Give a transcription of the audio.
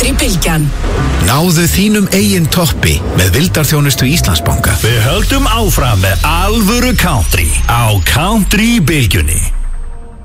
Country-bylgjan. Náðu þínum eigin toppi með vildarþjónustu Íslandsbanka. Við höldum áfram með alvöru country á Country-bylgjunni.